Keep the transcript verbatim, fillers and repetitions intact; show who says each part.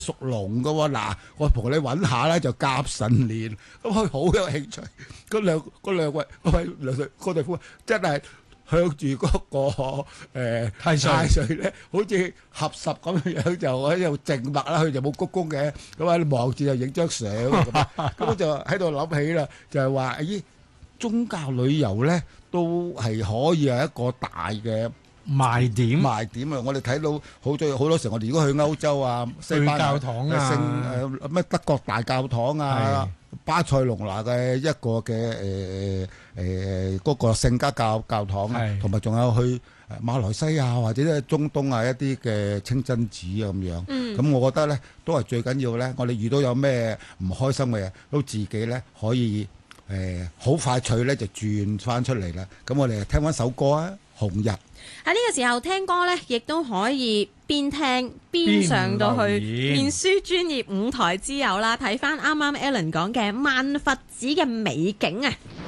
Speaker 1: 屬龍嘅喎。嗱，我同你揾下咧就甲辰年，咁佢好有興趣。嗰兩嗰兩位嗰位兩對嗰對夫婦真係向住嗰、個、呃、
Speaker 2: 太歲
Speaker 1: 太歲咧，好似合十咁樣，就喺度靜默啦。佢就冇鞠躬嘅，咁喺度望住就影張相咁。咁我就喺度諗起啦，就係話咦，宗教旅遊咧都係可以係一個大嘅
Speaker 2: 賣點
Speaker 1: 賣點啊！我哋睇到好多好多時候，我哋如果去歐洲啊、西班牙
Speaker 2: 去教堂啊
Speaker 1: 聖誒咩德國大教堂啊、巴塞隆拿嘅一個嘅誒誒嗰個聖家教教堂啊，同埋仲有去馬來西亞或者咧中東啊一啲嘅清真寺啊咁樣。咁、嗯、我覺得咧都係最緊要咧，我哋遇到有咩唔開心嘅嘢，都自己咧可以誒好、呃、快脆咧就轉翻出嚟啦。咁我哋聽翻首歌啊，《紅日》。
Speaker 3: 喺呢個時候聽歌呢，亦都可以邊聽邊上到去面書專業舞台之友啦，睇翻啱啱 Alan 講嘅萬佛寺嘅美景啊！